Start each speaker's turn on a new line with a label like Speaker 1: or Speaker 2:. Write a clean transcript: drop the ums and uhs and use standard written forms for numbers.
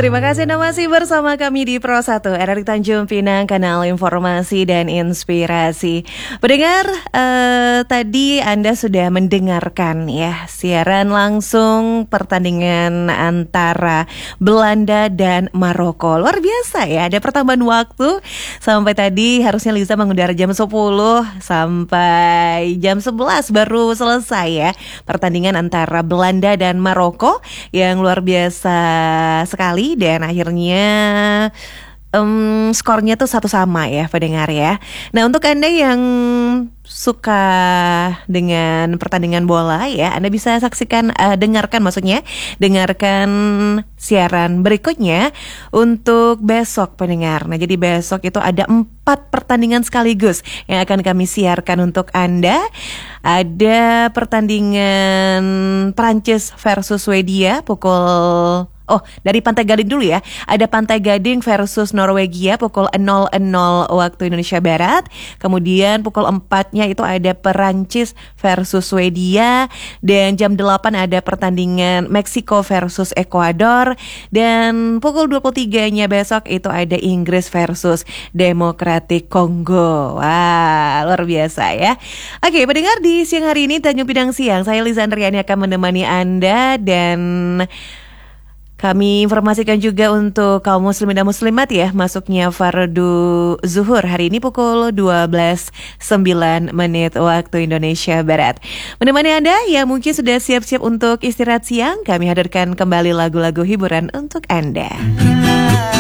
Speaker 1: Terima kasih Anda masih bersama kami di Pro 1 RRI Tanjung Pinang, kanal informasi dan inspirasi. Pendengar, tadi Anda sudah mendengarkan ya siaran langsung pertandingan antara Belanda dan Maroko. Luar biasa ya, ada pertambahan waktu. Sampai tadi harusnya Liza mengudara jam 10 sampai jam 11 baru selesai ya pertandingan antara Belanda dan Maroko yang luar biasa sekali. Dan akhirnya skornya tuh satu sama ya pendengar ya. Nah, untuk Anda yang suka dengan pertandingan bola ya, Anda bisa saksikan, dengarkan siaran berikutnya untuk besok pendengar. Nah, jadi besok itu ada 4 pertandingan sekaligus yang akan kami siarkan untuk Anda. Ada pertandingan Prancis versus Swedia dari Pantai Gading dulu ya. Ada Pantai Gading versus Norwegia pukul 00 waktu Indonesia Barat. Kemudian pukul 4-nya itu ada Perancis versus Swedia. Dan jam 8 ada pertandingan Meksiko versus Ekuador. Dan pukul 23-nya besok itu ada Inggris versus Demokratik Kongo. Wah, luar biasa ya. Oke, pendengar, di siang hari ini Tanjung Pinang Siang, saya Liza Andriani akan menemani Anda. Dan kami informasikan juga untuk kaum muslimin dan muslimat ya, masuknya fardu zuhur hari ini pukul 12.09 waktu Indonesia Barat. Menemani Anda yang mungkin sudah siap-siap untuk istirahat siang, kami hadirkan kembali lagu-lagu hiburan untuk Anda.